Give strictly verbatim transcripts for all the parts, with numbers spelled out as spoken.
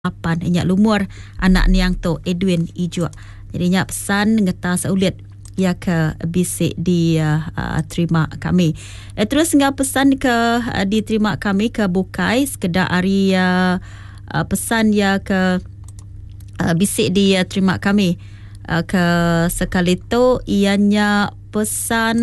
apan inyak lumur anak niang tu Edwin Ijua. Jadi nyak pesan ngeta saulit ya ke bisik di uh, uh, terima kami. Eh, terus ngah pesan ke uh, diterima kami ke bukai sekedar hari uh, uh, pesan ya ke uh, bisik di uh, terima kami uh, ke sekali tu ianya pesan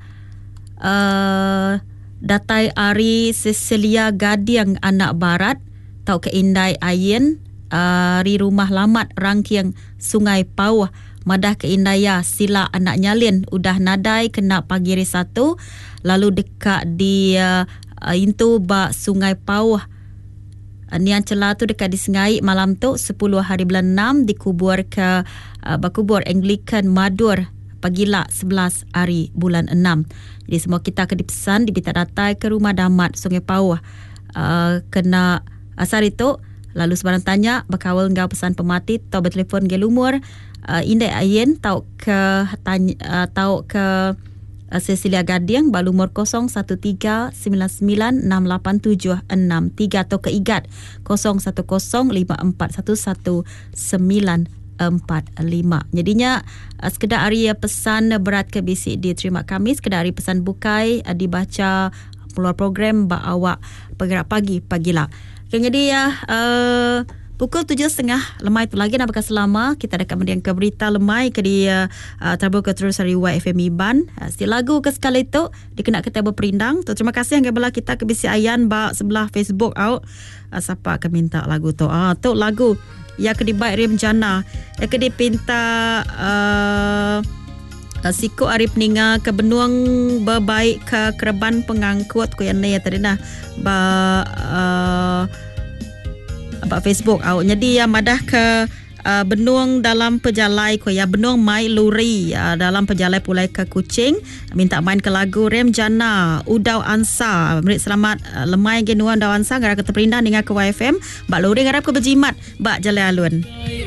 uh, datai Ari Cecilia Gadiang anak barat tau ke Indai Ayen uh, ri rumah lamat rangkiang Sungai Pauh madah ke Indaya sila anak nyalin udah nadai kena pagiri satu lalu dekat di uh, intu ba Sungai Pauh uh, nian celah tu dekat di Sengai malam tu sepuluh hari bulan enam dikubur ke uh, bakubur Anglican Madur pagila sebelas hari bulan enam. Jadi semua kita akan dipesan dibita datai ke rumah damat Sungai Pauh uh, kena asar itu. Lalu sebarang tanya bakawal ngau pesan pemati tau bertelefon ke lumur uh, Indai Ayen tau ke tanya, uh, tau ke uh, Cecilia Gadiang balumur kosong satu tiga sembilan sembilan enam lapan tujuh enam tiga atau ke igat kosong satu kosong lima empat satu satu sembilan empat lima. Jadinya uh, sekedar hari uh, pesan berat ke bisik diterima kami, sekedar hari pesan bukai uh, dibaca keluar program ba awak bergerak pagi pagilah. Okay, jadi ya uh, pukul tujuh setengah lemai tu lagi nak bekas selama kita dekat mendiang ke berita lemai ke dia uh, terbuka terus hari Y F M Iban uh, setiap lagu ke sekali tu dikena kita berperindang tu. Terima kasih yang belah kita ke bisi ayan ba sebelah Facebook out uh, siapa akan minta lagu tu ah tu lagu ya ke dibaik Rim Jana ya ke dipinta uh, Uh, Siko Arif Ninga ke benuang berbaik ke kereban pengangkut ko yang ya tadi nah ba uh, ba Facebook au jadi ya madah ke uh, benuang dalam pejalai ko ya benuang mai luri uh, dalam pejalai pulai ke Kuching minta main ke lagu Rem Jana Udau Ansa merit selamat uh, lemai genuan Udau Ansa gara ke terperindah dengan ke Y F M ba luri garap ke berjimat ba jalai alun.